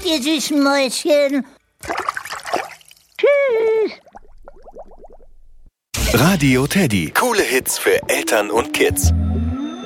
ihr süßen Mäuschen. Tschüss. Radio Teddy. Coole Hits für Eltern und Kids.